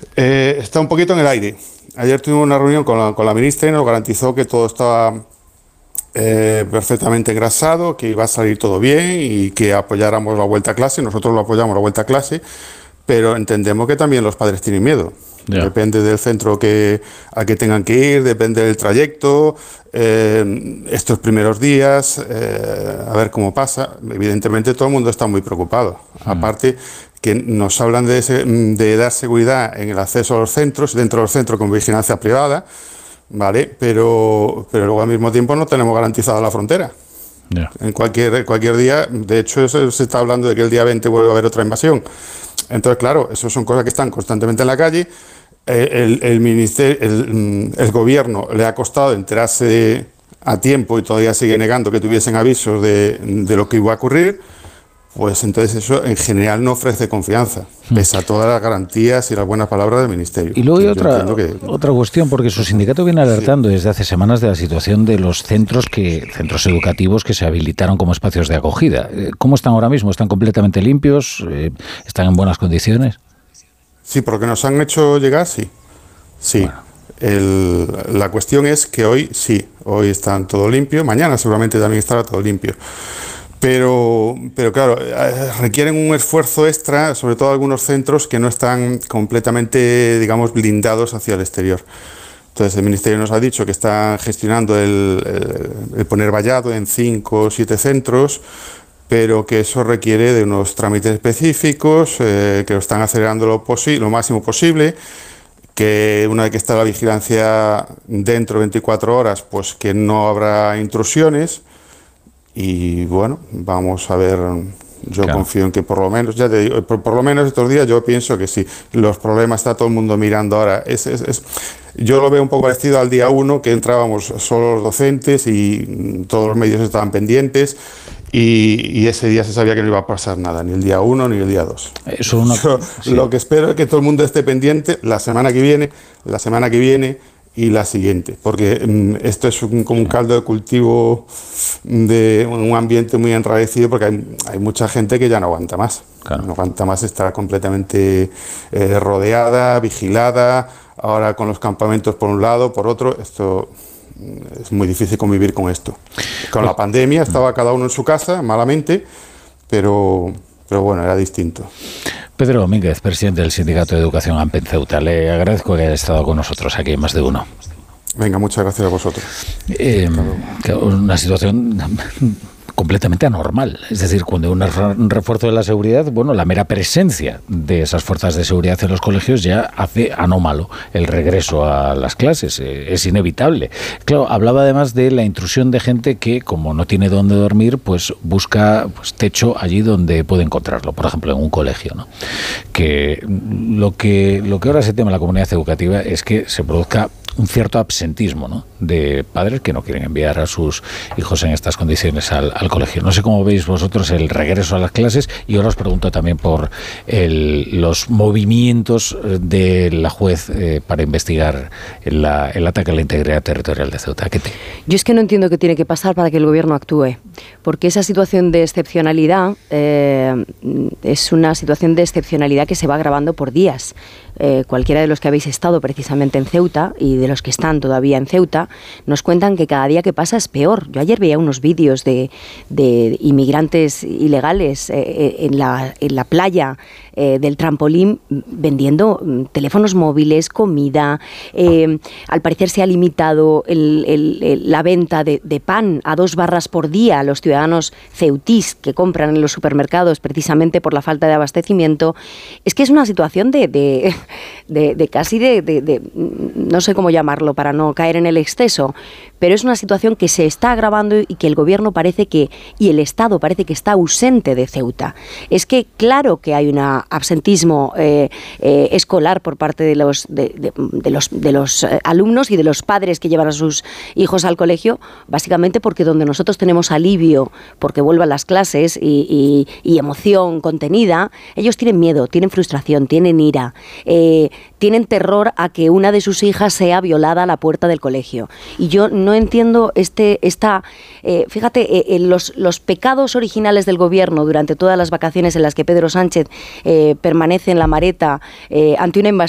Está un poquito en el aire. Ayer tuvimos una reunión con la ministra y nos garantizó que todo estaba perfectamente engrasado, que iba a salir todo bien y que apoyáramos la vuelta a clase. Nosotros lo apoyamos la vuelta a clase, pero entendemos que también los padres tienen miedo. Yeah. Depende del centro a que tengan que ir, depende del trayecto, estos primeros días, a ver cómo pasa. Evidentemente todo el mundo está muy preocupado. Aparte que nos hablan de dar seguridad en el acceso a los centros, dentro de los centros con vigilancia privada, ¿vale? Pero luego al mismo tiempo no tenemos garantizada la frontera. Yeah. En cualquier día, de hecho se está hablando de que el día 20 vuelve a haber otra invasión. Entonces, claro, eso son cosas que están constantemente en la calle. El gobierno le ha costado enterarse a tiempo y todavía sigue negando que tuviesen avisos de lo que iba a ocurrir. Pues entonces eso en general no ofrece confianza, pese a todas las garantías y las buenas palabras del Ministerio. Y luego hay otra cuestión, porque su sindicato viene alertando desde hace semanas de la situación de los centros educativos que se habilitaron como espacios de acogida. ¿Cómo están ahora mismo? ¿Están completamente limpios? ¿Están en buenas condiciones? Sí, porque nos han hecho llegar, sí. Bueno. La cuestión es que hoy están todo limpio, mañana seguramente también estará todo limpio. Pero claro, requieren un esfuerzo extra, sobre todo algunos centros que no están completamente, digamos, blindados hacia el exterior. Entonces el Ministerio nos ha dicho que está gestionando el poner vallado en 5 o 7 centros, pero que eso requiere de unos trámites específicos, que lo están acelerando lo máximo posible, que una vez que está la vigilancia dentro de 24 horas, pues que no habrá intrusiones. Y bueno, vamos a ver, yo confío en que por lo menos, ya te digo, por lo menos estos días yo pienso que sí, los problemas está todo el mundo mirando ahora. Yo lo veo un poco parecido al día 1, que entrábamos solo los docentes y todos los medios estaban pendientes y ese día se sabía que no iba a pasar nada, ni el día 1 ni el día 2. Lo que espero es que todo el mundo esté pendiente la semana que viene y la siguiente, porque esto es como un caldo de cultivo de un ambiente muy enrarecido, porque hay mucha gente que ya no aguanta más. Claro. No aguanta más estar completamente rodeada, vigilada, ahora con los campamentos por un lado, por otro, esto es muy difícil convivir con esto. Con la pandemia estaba cada uno en su casa, malamente, pero bueno, era distinto. Pedro Domínguez, presidente del Sindicato de Educación AMPE en Ceuta. Le agradezco que haya estado con nosotros aquí en Más de Uno. Venga, muchas gracias a vosotros. Una situación completamente anormal. Es decir, cuando hay un refuerzo de la seguridad, bueno, la mera presencia de esas fuerzas de seguridad en los colegios ya hace anómalo el regreso a las clases. Es inevitable. Claro, hablaba además de la intrusión de gente que, como no tiene dónde dormir, pues busca techo allí donde puede encontrarlo, por ejemplo, en un colegio, ¿no? Que lo que ahora se teme en la comunidad educativa es que se produzca un cierto absentismo, ¿no?, de padres que no quieren enviar a sus hijos en estas condiciones al colegio. No sé cómo veis vosotros el regreso a las clases, y ahora os pregunto también por los movimientos de la juez para investigar el ataque a la integridad territorial de Ceuta. Yo es que no entiendo qué tiene que pasar para que el gobierno actúe, porque esa situación de excepcionalidad es una situación de excepcionalidad que se va agravando por días. Cualquiera de los que habéis estado precisamente en Ceuta y de los que están todavía en Ceuta nos cuentan que cada día que pasa es peor. Yo ayer veía unos vídeos de inmigrantes ilegales en la playa del trampolín vendiendo teléfonos móviles, comida. Al parecer se ha limitado la venta de pan a 2 barras por día a los ciudadanos ceutís que compran en los supermercados precisamente por la falta de abastecimiento. Es que es una situación de casi no sé cómo llamarlo para no caer en el exceso, pero es una situación que se está agravando y que el gobierno y el Estado parece que está ausente de Ceuta. Es que claro que hay un absentismo escolar por parte de los alumnos y de los padres que llevan a sus hijos al colegio, básicamente porque donde nosotros tenemos alivio porque vuelvan las clases y emoción contenida, ellos tienen miedo, tienen frustración, tienen ira, tienen terror a que una de sus hijas sea violada a la puerta del colegio. Y yo no entiendo fíjate, los pecados originales del gobierno durante todas las vacaciones en las que Pedro Sánchez permanece en la mareta ante una invasión